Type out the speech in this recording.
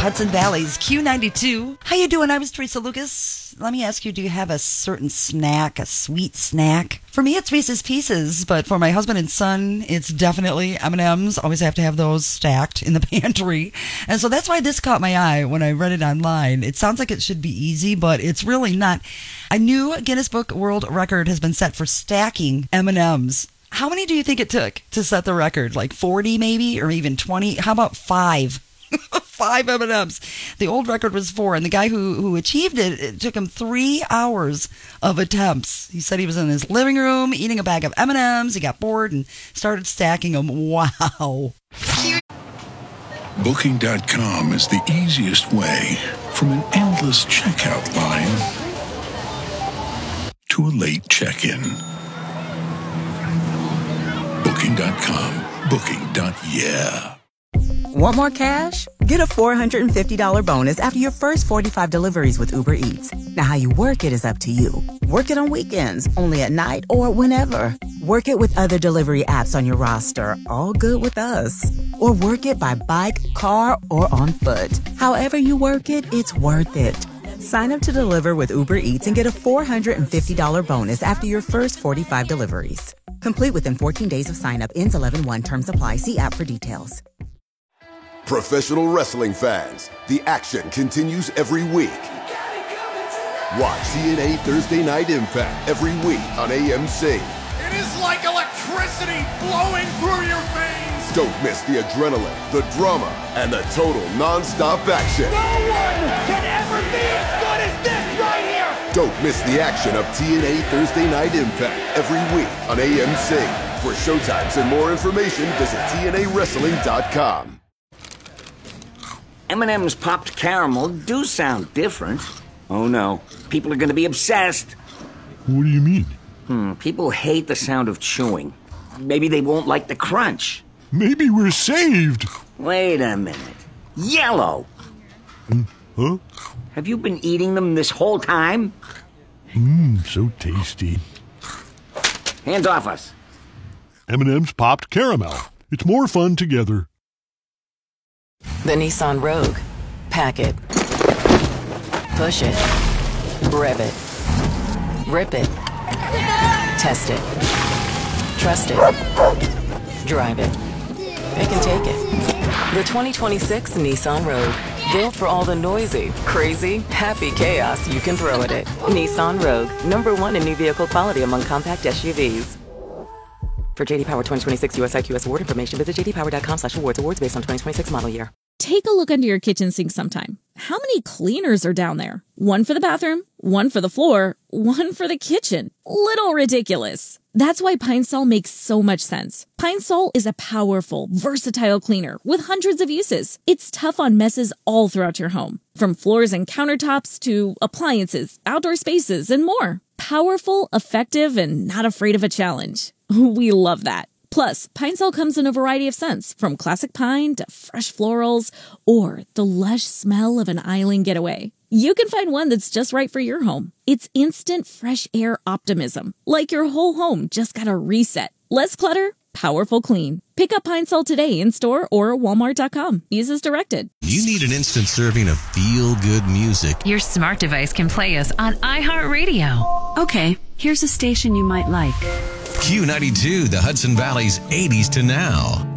Hudson Valley's Q92. How you doing? I was Teresa Lucas. Let me ask you, do you have a certain snack, a sweet snack? For me, it's Reese's Pieces, but for my husband and son, it's definitely M&M's. Always have to have those stacked in the pantry. And so that's why this caught my eye when I read it online. It sounds like it should be easy, but it's really not. A new Guinness Book World Record has been set for stacking M&M's. How many do you think it took to set the record? Like 40 maybe, or even 20? How about 5? 5 M&Ms. The old record was 4, and the guy who achieved it took him 3 hours of attempts. He said he was in his living room eating a bag of M&Ms. He got bored and started stacking them. Wow. Booking.com is the easiest way from an endless checkout line to a late check-in. Booking.com. Booking.yeah. Want more cash? Get a $450 bonus after your first 45 deliveries with Uber Eats. Now, how you work it is up to you. Work it on weekends, only at night, or whenever. Work it with other delivery apps on your roster, all good with us. Or work it by bike, car, or on foot. However you work it, it's worth it. Sign up to deliver with Uber Eats and get a $450 bonus after your first 45 deliveries. Complete within 14 days of sign up. Ends 11/1. Terms apply. See app for details. Professional wrestling fans, the action continues every week. Watch TNA Thursday Night Impact every week on AMC. It is like electricity flowing through your veins. Don't miss the adrenaline, the drama, and the total non-stop action. No one can ever be as good as this right here. Don't miss the action of TNA Thursday Night Impact every week on AMC. For showtimes and more information, visit TNAWrestling.com. M&M's popped caramel do sound different. Oh no, people are going to be obsessed. What do you mean? People hate the sound of chewing. Maybe they won't like the crunch. Maybe we're saved. Wait a minute. Yellow! Huh? Have you been eating them this whole time? So tasty. Hands off us. M&M's popped caramel. It's more fun together. The Nissan Rogue. Pack it. Push it. Rev it. Rip it. Test it. Trust it. Drive it. Pick and take it. The 2026 Nissan Rogue. Built for all the noisy, crazy, happy chaos you can throw at it. Nissan Rogue. #1 in new vehicle quality among compact SUVs. For JD Power 2026 US IQS award information, visit jdpower.com/awards. Awards based on 2026 model year. Take a look under your kitchen sink sometime. How many cleaners are down there? One for the bathroom, one for the floor, one for the kitchen. Little ridiculous. That's why Pine Sol makes so much sense. Pine Sol is a powerful, versatile cleaner with hundreds of uses. It's tough on messes all throughout your home, from floors and countertops to appliances, outdoor spaces, and more. Powerful, effective, and not afraid of a challenge. We love that. Plus, Pine Sol comes in a variety of scents, from classic pine to fresh florals, or the lush smell of an island getaway. You can find one that's just right for your home. It's instant fresh air optimism, like your whole home just got a reset. Less clutter, powerful clean. Pick up Pine Sol today in store or walmart.com. Use as directed. You need an instant serving of feel-good music. Your smart device can play us on iHeartRadio. Okay, here's a station you might like. Q92, the Hudson Valley's 80s to now.